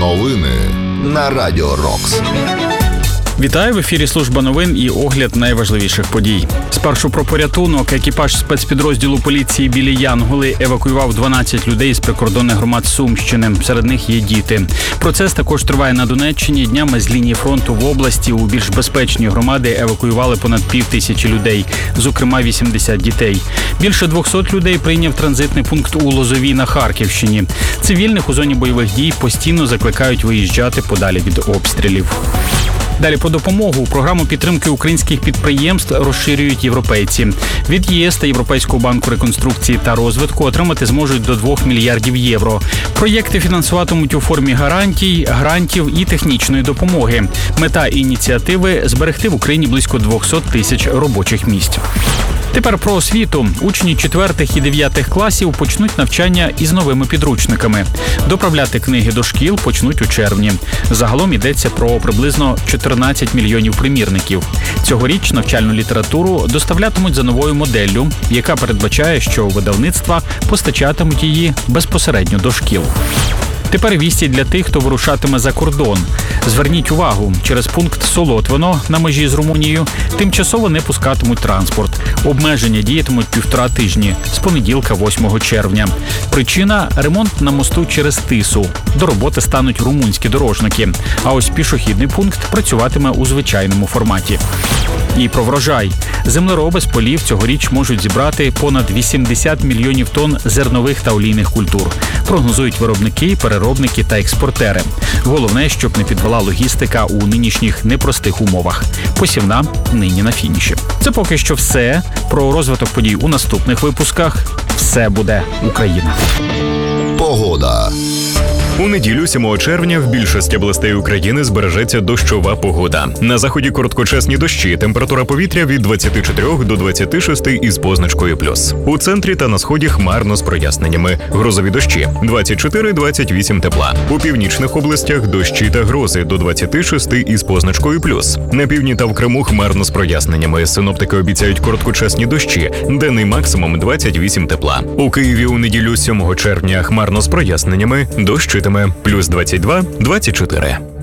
Новини на Радіо Рокс. Вітаю, в ефірі служба новин і огляд найважливіших подій. Спершу про порятунок. Екіпаж спецпідрозділу поліції «Білі Янголи» евакуював 12 людей з прикордонних громад Сумщини. Серед них є діти. Процес також триває на Донеччині. Днями з лінії фронту в області у більш безпечні громади евакуювали понад 5000 людей, зокрема 80 дітей. Більше 200 людей прийняв транзитний пункт у Лозовій на Харківщині. Цивільних у зоні бойових дій постійно закликають виїжджати подалі від обстрілів. Далі про допомогу. Програму підтримки українських підприємств розширюють європейці. Від ЄС та Європейського банку реконструкції та розвитку отримати зможуть до 2 мільярдів євро. Проєкти фінансуватимуть у формі гарантій, грантів і технічної допомоги. Мета ініціативи – зберегти в Україні близько 200 тисяч робочих місць. Тепер про освіту. Учні 4 і 9 класів почнуть навчання із новими підручниками. Доправляти книги до шкіл почнуть у червні. Загалом йдеться про приблизно 14 мільйонів примірників. Цьогоріч навчальну літературу доставлятимуть за новою моделлю, яка передбачає, що видавництва постачатимуть її безпосередньо до шкіл. Тепер вісті для тих, хто вирушатиме за кордон. Зверніть увагу, через пункт Солотвино на межі з Румунією тимчасово не пускатимуть транспорт. Обмеження діятимуть 1,5 тижні, з понеділка 8 червня. Причина – ремонт на мосту через Тису. До роботи стануть румунські дорожники. А ось пішохідний пункт працюватиме у звичайному форматі. І про врожай. Землероби з полів цьогоріч можуть зібрати понад 80 мільйонів тонн зернових та олійних культур. Прогнозують виробники, переробники та експортери. Головне, щоб не підвела логістика у нинішніх непростих умовах. Посівна нині на фініші. Це поки що все. Про розвиток подій у наступних випусках. Все буде Україна. Погода. У неділю 7 червня в більшості областей України збережеться дощова погода. На заході короткочасні дощі, температура повітря від 24 до 26 із позначкою плюс. У центрі та на сході хмарно з проясненнями. Грозові дощі – 24-28 тепла. У північних областях дощі та грози до 26 із позначкою плюс. На півдні та в Криму хмарно з проясненнями. Синоптики обіцяють короткочасні дощі, денний максимум 28 тепла. У Києві у неділю 7 червня хмарно з проясненнями, дощ плюс 22-24.